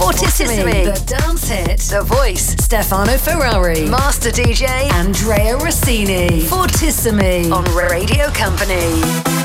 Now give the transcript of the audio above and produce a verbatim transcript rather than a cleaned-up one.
Fortissimi, The Dance Hit, The Voice, Stefano Ferrari, Master D J, Andrea Rossini. Fortissimi on Radio Company.